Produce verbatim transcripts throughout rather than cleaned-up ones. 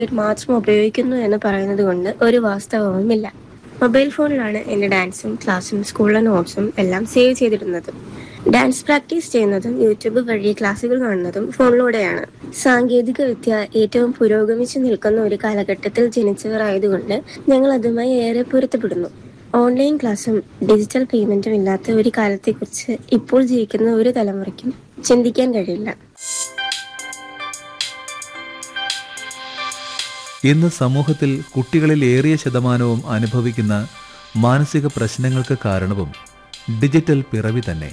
മാത്രം ഉപയോഗിക്കുന്നു എന്ന് പറയുന്നത് കൊണ്ട് ഒരു വാസ്തവവുമില്ല. മൊബൈൽ ഫോണിലാണ് എൻ്റെ ഡാൻസും ക്ലാസ്സും സ്കൂളിലെ നോട്ട്സും എല്ലാം സേവ് ചെയ്തിടുന്നത്. ഡാൻസ് പ്രാക്ടീസ് ചെയ്യുന്നതും യൂട്യൂബ് വഴി ക്ലാസ്സുകൾ കാണുന്നതും ഫോണിലൂടെയാണ്. സാങ്കേതിക വിദ്യ ഏറ്റവും പുരോഗമിച്ചു നിൽക്കുന്ന ഒരു കാലഘട്ടത്തിൽ ജനിച്ചവർ ആയതുകൊണ്ട് ഞങ്ങൾ അതുമായി ഏറെ പൊരുത്തപ്പെടുന്നു. ഓൺലൈൻ ക്ലാസ്സും ഡിജിറ്റൽ പേയ്മെന്റും ഇല്ലാത്ത ഒരു കാലത്തെക്കുറിച്ച് ഇപ്പോൾ ജീവിക്കുന്ന ഒരു തലമുറയ്ക്കും ചിന്തിക്കാൻ കഴിയില്ല. ഇന്ന് സമൂഹത്തിൽ കുട്ടികളിൽ ഏറിയ ശതമാനവും അനുഭവിക്കുന്ന മാനസിക പ്രശ്നങ്ങൾക്ക് കാരണവും ഡിജിറ്റൽ പിറവി തന്നെ.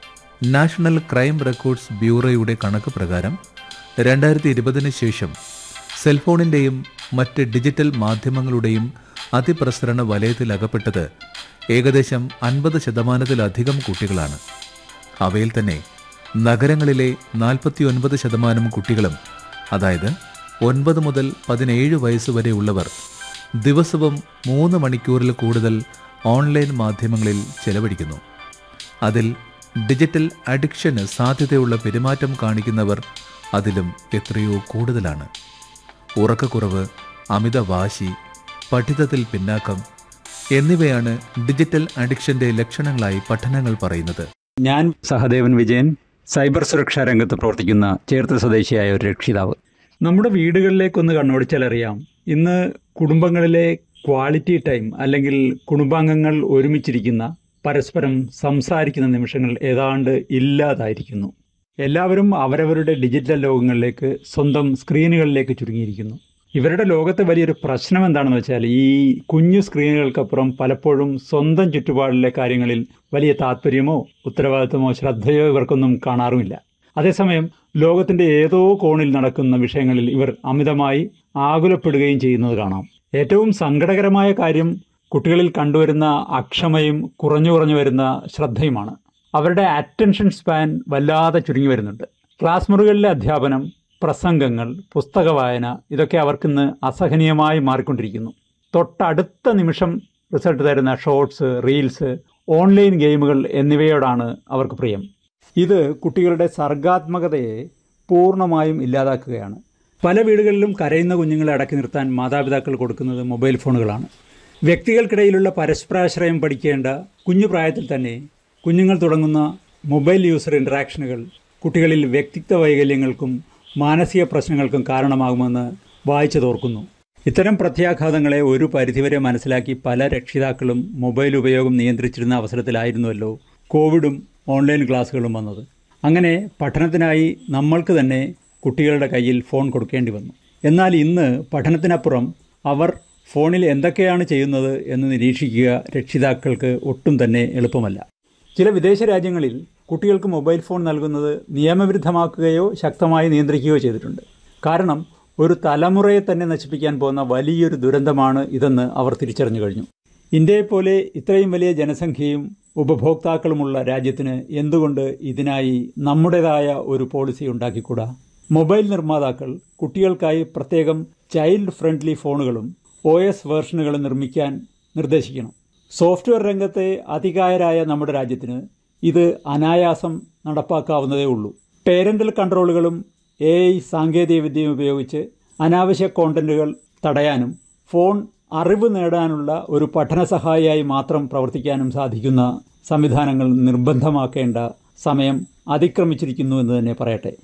നാഷണൽ ക്രൈം റെക്കോർഡ്സ് ബ്യൂറോയുടെ കണക്ക് പ്രകാരം രണ്ടായിരത്തി ഇരുപതിന് ശേഷം സെൽഫോണിൻ്റെയും മറ്റ് ഡിജിറ്റൽ മാധ്യമങ്ങളുടെയും അതിപ്രസരണ വലയത്തിലകപ്പെട്ടത് ഏകദേശം അൻപത് ശതമാനത്തിലധികം കുട്ടികളാണ്. അവയിൽ തന്നെ നഗരങ്ങളിലെ നാൽപ്പത്തി ഒൻപത് ശതമാനം കുട്ടികളും, അതായത് ഒൻപത് മുതൽ പതിനേഴ് വയസ്സുവരെയുള്ളവർ ദിവസവും മൂന്ന് മണിക്കൂറിൽ കൂടുതൽ ഓൺലൈൻ മാധ്യമങ്ങളിൽ ചെലവഴിക്കുന്നു. അതിൽ ഡിജിറ്റൽ അഡിക്ഷന് സാധ്യതയുള്ള പെരുമാറ്റം കാണിക്കുന്നവർ അതിലും എത്രയോ കൂടുതലാണ്. ഉറക്കക്കുറവ്, അമിത വാശി, പഠിത്തത്തിൽ പിന്നാക്കം എന്നിവയാണ് ഡിജിറ്റൽ അഡിക്ഷന്റെ ലക്ഷണങ്ങളായി പഠനങ്ങൾ പറയുന്നത്. ഞാൻ സഹദേവൻ വിജയൻ, സൈബർ സുരക്ഷാ രംഗത്ത് പ്രവർത്തിക്കുന്ന ചേർത്തല സ്വദേശിയായ ഒരു രക്ഷിതാവ്. നമ്മുടെ വീടുകളിലേക്കൊന്ന് കണ്ണോടിച്ചാലറിയാം, ഇന്ന് കുടുംബങ്ങളിലെ ക്വാളിറ്റി ടൈം അല്ലെങ്കിൽ കുടുംബാംഗങ്ങൾ ഒരുമിച്ചിരിക്കുന്ന പരസ്പരം സംസാരിക്കുന്ന നിമിഷങ്ങൾ ഏതാണ്ട് ഇല്ലാതായിരിക്കുന്നു. എല്ലാവരും അവരവരുടെ ഡിജിറ്റൽ ലോകങ്ങളിലേക്ക്, സ്വന്തം സ്ക്രീനുകളിലേക്ക് ചുരുങ്ങിയിരിക്കുന്നു. ഇവരുടെ ലോകത്തെ വലിയൊരു പ്രശ്നം എന്താണെന്ന് വെച്ചാൽ, ഈ കുഞ്ഞു സ്ക്രീനുകൾക്കപ്പുറം പലപ്പോഴും സ്വന്തം ചുറ്റുപാടിലെ കാര്യങ്ങളിൽ വലിയ താല്പര്യമോ ഉത്തരവാദിത്തമോ ശ്രദ്ധയോ ഇവർക്കൊന്നും കാണാറുമില്ല. അതേസമയം ലോകത്തിന്റെ ഏതോ കോണിൽ നടക്കുന്ന വിഷയങ്ങളിൽ ഇവർ അമിതമായി ആകുലപ്പെടുകയും ചെയ്യുന്നത് കാണാം. ഏറ്റവും സങ്കടകരമായ കാര്യം കുട്ടികളിൽ കണ്ടുവരുന്ന അക്ഷമയും കുറഞ്ഞു കുറഞ്ഞു വരുന്ന ശ്രദ്ധയുമാണ്. അവരുടെ അറ്റൻഷൻ സ്പാൻ വല്ലാതെ ചുരുങ്ങി വരുന്നുണ്ട്. ക്ലാസ് മുറികളിലെ അധ്യാപനം, പ്രസംഗങ്ങൾ, പുസ്തക വായന ഇതൊക്കെ അവർക്കിന്ന് അസഹനീയമായി മാറിക്കൊണ്ടിരിക്കുന്നു. തൊട്ടടുത്ത നിമിഷം റിസൾട്ട് തരുന്ന ഷോർട്സ്, റീൽസ്, ഓൺലൈൻ ഗെയിമുകൾ എന്നിവയോടാണ് അവർക്ക് പ്രിയം. ഇത് കുട്ടികളുടെ സർഗാത്മകതയെ പൂർണ്ണമായും ഇല്ലാതാക്കുകയാണ്. പല വീടുകളിലും കരയുന്ന കുഞ്ഞുങ്ങളെ അടക്കി നിർത്താൻ മാതാപിതാക്കൾ കൊടുക്കുന്നത് മൊബൈൽ ഫോണുകളാണ്. വ്യക്തികൾക്കിടയിലുള്ള പരസ്പരാശ്രയം പഠിക്കേണ്ട കുഞ്ഞു പ്രായത്തിൽ തന്നെ കുഞ്ഞുങ്ങൾ തുടങ്ങുന്ന മൊബൈൽ യൂസർ ഇൻട്രാക്ഷനുകൾ കുട്ടികളിൽ വ്യക്തിത്വ വൈകല്യങ്ങൾക്കും മാനസിക പ്രശ്നങ്ങൾക്കും കാരണമാകുമെന്ന് വായിച്ചു തോർക്കുന്നു. ഇത്തരം പ്രത്യാഘാതങ്ങളെ ഒരു പരിധിവരെ മനസ്സിലാക്കി പല രക്ഷിതാക്കളും മൊബൈൽ ഉപയോഗം നിയന്ത്രിച്ചിരുന്ന അവസരത്തിലായിരുന്നുവല്ലോ കോവിഡും ഓൺലൈൻ ക്ലാസ്സുകളും വന്നത്. അങ്ങനെ പഠനത്തിനായി നമ്മൾക്ക് തന്നെ കുട്ടികളുടെ കയ്യിൽ ഫോൺ കൊടുക്കേണ്ടി വന്നു. എന്നാൽ ഇന്ന് പഠനത്തിനപ്പുറം അവർ ഫോണിൽ എന്തൊക്കെയാണ് ചെയ്യുന്നത് എന്ന് നിരീക്ഷിക്കുക രക്ഷിതാക്കൾക്ക് ഒട്ടും തന്നെ എളുപ്പമല്ല. ചില വിദേശ രാജ്യങ്ങളിൽ കുട്ടികൾക്ക് മൊബൈൽ ഫോൺ നൽകുന്നത് നിയമവിരുദ്ധമാക്കുകയോ ശക്തമായി നിയന്ത്രിക്കുകയോ ചെയ്തിട്ടുണ്ട്. കാരണം ഒരു തലമുറയെ തന്നെ നശിപ്പിക്കാൻ പോകുന്ന വലിയൊരു ദുരന്തമാണ് ഇതെന്ന് അവർ തിരിച്ചറിഞ്ഞു കഴിഞ്ഞു. ഇന്ത്യയെപ്പോലെ ഇത്രയും വലിയ ജനസംഖ്യയും ഉപഭോക്താക്കളുമുള്ള രാജ്യത്തിന് എന്തുകൊണ്ട് ഇതിനായി നമ്മുടേതായ ഒരു പോളിസി ഉണ്ടാക്കിക്കൂടാ? മൊബൈൽ നിർമ്മാതാക്കൾ കുട്ടികൾക്കായി പ്രത്യേകം ചൈൽഡ് ഫ്രണ്ട്ലി ഫോണുകളും ഒ എസ് വേർഷനുകളും നിർമ്മിക്കാൻ നിർദ്ദേശിക്കണം. സോഫ്റ്റ്വെയർ രംഗത്തെ അതികായരായ നമ്മുടെ രാജ്യത്തിന് ഇത് അനായാസം നടപ്പാക്കാവുന്നതേ ഉള്ളൂ. പേരന്റൽ കൺട്രോളുകളും എ ഐ സാങ്കേതികവിദ്യയും ഉപയോഗിച്ച് അനാവശ്യ കോണ്ടന്റുകൾ തടയാനും ഫോൺ അറിവ് നേടാനുള്ള ഒരു പഠന സഹായിയായി മാത്രം പ്രവർത്തിക്കാനും സാധിക്കുന്ന സംവിധാനങ്ങൾ നിർബന്ധമാക്കേണ്ട സമയം അതിക്രമിച്ചിരിക്കുന്നു എന്ന് തന്നെ പറയട്ടെ.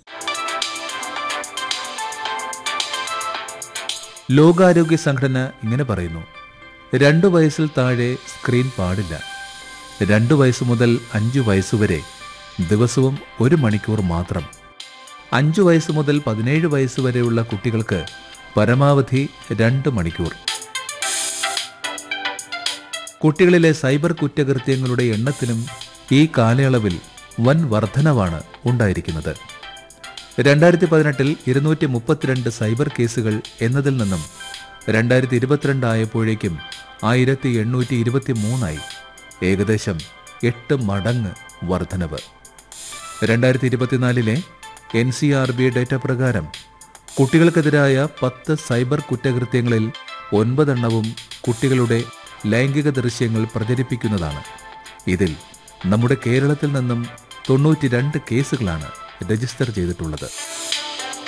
ലോകാരോഗ്യ സംഘടന ഇങ്ങനെ പറയുന്നു: രണ്ടു വയസ്സിൽ താഴെ സ്ക്രീൻ പാടില്ല. രണ്ടു വയസ്സ് മുതൽ അഞ്ചു വയസ്സുവരെ ദിവസവും ഒരു മണിക്കൂർ മാത്രം. അഞ്ചു വയസ്സ് മുതൽ പതിനേഴ് വയസ്സ് വരെയുള്ള കുട്ടികൾക്ക് പരമാവധി രണ്ട് മണിക്കൂർ. കുട്ടികളിലെ സൈബർ കുറ്റകൃത്യങ്ങളുടെ എണ്ണത്തിലും ഈ കാലയളവിൽ വൻ വർധനവാണ് ഉണ്ടായിരിക്കുന്നത്. രണ്ടായിരത്തി പതിനെട്ടിൽ ഇരുന്നൂറ്റി മുപ്പത്തിരണ്ട് സൈബർ കേസുകൾ എന്നതിൽ നിന്നും രണ്ടായിരത്തി ഇരുപത്തിരണ്ട് ആയപ്പോഴേക്കും ആയിരത്തി എണ്ണൂറ്റി ഇരുപത്തി മൂന്നായി. ഏകദേശം എട്ട് മടങ്ങ് വർധനവ്. രണ്ടായിരത്തി ഇരുപത്തിനാലിലെ N C R B data പ്രകാരം കുട്ടികൾക്കെതിരായ പത്ത് സൈബർ കുറ്റകൃത്യങ്ങളിൽ ഒൻപതെണ്ണവും കുട്ടികളുടെ ലൈംഗിക ദൃശ്യങ്ങൾ പ്രചരിപ്പിക്കുന്നതാണ്. ഇതിൽ നമ്മുടെ കേരളത്തിൽ നിന്നും തൊണ്ണൂറ്റി രണ്ട് കേസുകളാണ് രജിസ്റ്റർ ചെയ്തിട്ടുള്ളത്.